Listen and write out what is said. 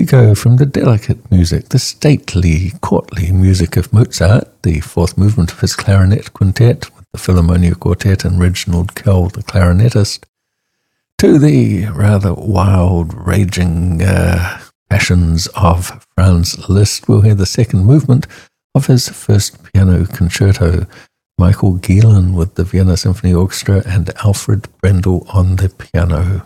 go from the delicate music, the stately, courtly music of Mozart, the fourth movement of his clarinet quintet with the Philharmonia Quartet and Reginald Kell, the clarinetist, to the rather wild, raging passions of Franz Liszt. We'll hear the second movement of his first piano concerto, Michael Gielen with the Vienna Symphony Orchestra and Alfred Brendel on the piano.